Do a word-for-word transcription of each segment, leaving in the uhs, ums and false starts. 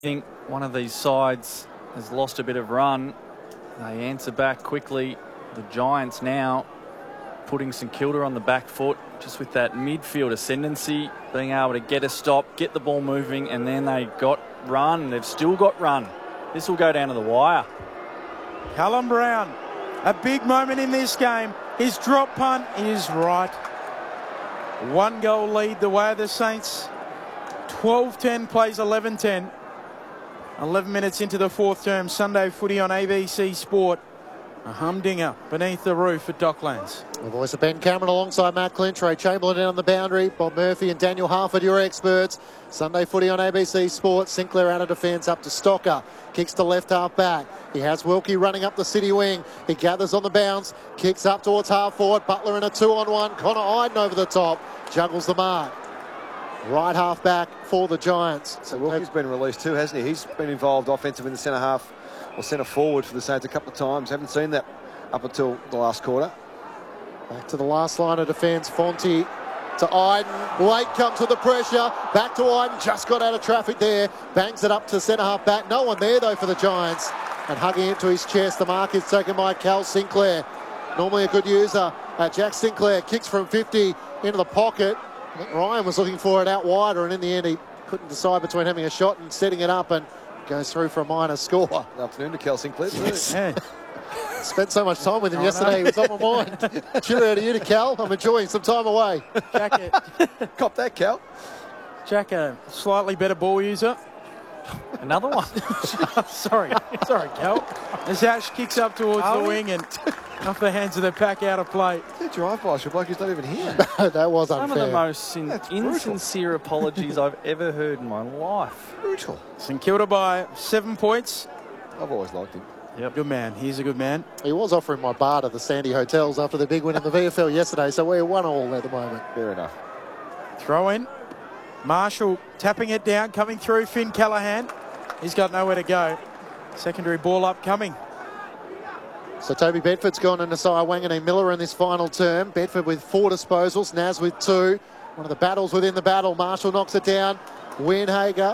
think one of these sides has lost a bit of run. They answer back quickly. The Giants now putting St Kilda on the back foot, just with that midfield ascendancy, being able to get a stop, get the ball moving, and then they got run. They've still got run. This will go down to the wire. Callum Brown, a big moment in this game. His drop punt is right. One goal lead the way of the Saints. twelve ten plays eleven ten. eleven minutes into the fourth term. Sunday footy on A B C Sport. A humdinger beneath the roof at Docklands. The voice of Ben Cameron alongside Matt Clinch, Ray Chamberlain down on the boundary, Bob Murphy and Daniel Harford, your experts. Sunday footy on A B C Sport. Sinclair out of defence, up to Stocker. Kicks to left half back. He has Wilkie running up the city wing. He gathers on the bounce. Kicks up towards half forward. Butler in a two on one. Connor Iden over the top. Juggles the mark. Right half back for the Giants. So Wilkie's been released too, hasn't he? He's been involved offensive in the centre half or centre forward for the Saints a couple of times. Haven't seen that up until the last quarter. Back to the last line of defence. Fonte to Iden. Late comes with the pressure. Back to Iden. Just got out of traffic there. Bangs it up to centre half back. No one there though for the Giants. And hugging it to his chest. The mark is taken by Cal Sinclair. Normally a good user. Uh, Jack Sinclair kicks from fifty into the pocket. Ryan was looking for it out wider, and in the end he couldn't decide between having a shot and setting it up, and goes through for a minor score. Good afternoon to Cal Sinclair. Yes. Yeah. Spent so much time with him oh, yesterday, no. He was on my mind. Cheerio to you, to Cal. I'm enjoying some time away. Jack, a, Cop that, Cal. Jack, a slightly better ball user. Another one. sorry, sorry, Cal. As Ash kicks up towards oh, the wing and off the hands of the pack, out of play. It's a drive-by, so bloke, he's not even here. That was Some unfair. of the most in insincere apologies I've ever heard in my life. Brutal. St Kilda by seven points. I've always liked him. Yep. Good man. He's a good man. He was offering my bar to the Sandy Hotels after the big win in the V F L yesterday, so we're one all at the moment. Fair enough. Throw in. Marshall tapping it down, coming through. Finn Callaghan. He's got nowhere to go. Secondary ball upcoming. So Toby Bedford's gone into Nasiah Wanganeen Miller in this final term. Bedford with four disposals, Naz with two. One of the battles within the battle. Marshall knocks it down. Weinhager.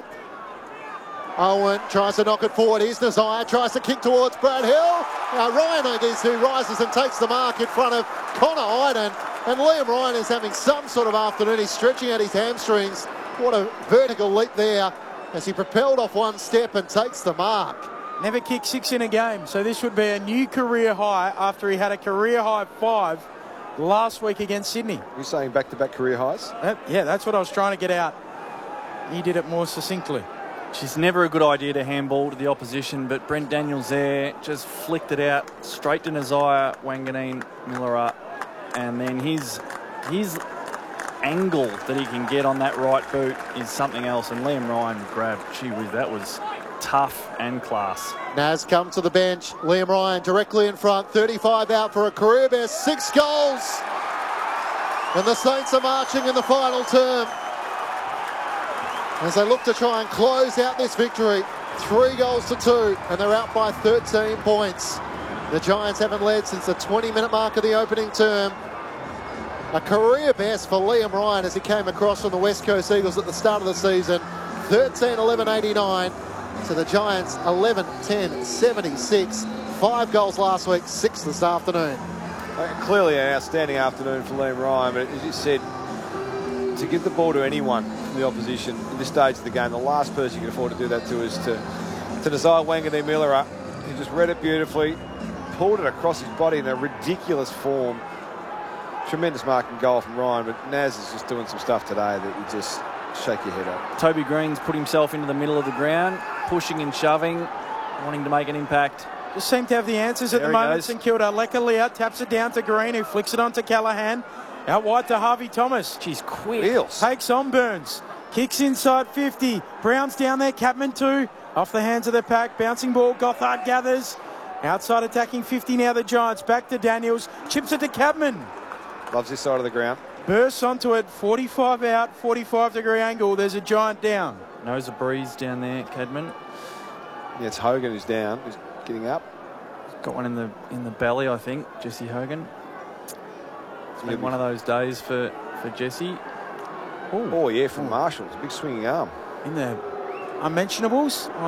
Owen tries to knock it forward. Here's Nasiah, tries to kick towards Brad Hill. Now Ryan Higgins, who rises and takes the mark in front of Connor Iden. And Liam Ryan is having some sort of afternoon. He's stretching out his hamstrings. What a vertical leap there as he propelled off one step and takes the mark. Never kicked six in a game, so this would be a new career high after he had a career high five last week against Sydney. You're saying back-to-back career highs? That, yeah, that's what I was trying to get out. He did it more succinctly. It's never a good idea to handball to the opposition, but Brent Daniels there just flicked it out straight to Nasiah Wanganeen Miller, and then his his angle that he can get on that right boot is something else. And Liam Ryan grabbed, gee whiz, that was tough and class. Naz come to the bench. Liam Ryan directly in front. thirty-five out for a career best. Six goals. And the Saints are marching in the final term as they look to try and close out this victory. Three goals to two, and they're out by thirteen points. The Giants haven't led since the twenty minute mark of the opening term. A career best for Liam Ryan as he came across from the West Coast Eagles at the start of the season. thirteen eleven eighty-nine. So the Giants eleven ten seventy-six. Five goals last week, six this afternoon. Uh, clearly an outstanding afternoon for Liam Ryan, but as you said, to give the ball to anyone from the opposition at this stage of the game, the last person you can afford to do that to is to, to Nasiah Wanganeen Miller. He just read it beautifully, pulled it across his body in a ridiculous form. Tremendous marking goal from Ryan, but Naz is just doing some stuff today that you just shake your head up. Toby Green's put himself into the middle of the ground, pushing and shoving, wanting to make an impact. Just seem to have the answers at there the moment. St Kilda. Lekalia taps it down to Green, who flicks it onto Callaghan. Out wide to Harvey Thomas. She's quick. Wheels. Takes on Burns. Kicks inside fifty. Brown's down there. Capman two. Off the hands of the pack. Bouncing ball. Gothard gathers. Outside attacking fifty now the Giants. Back to Daniels. Chips it to Capman. Loves this side of the ground. Bursts onto it. forty-five out. forty-five degree angle. There's a Giant down. Knows a breeze down there, Cadman. Yeah, it's Hogan who's down. Who's getting up. Got one in the in the belly, I think. Jesse Hogan. It's been one of those days for, for Jesse. Ooh. Oh, yeah, from Marshall. It's a big swinging arm. In the unmentionables.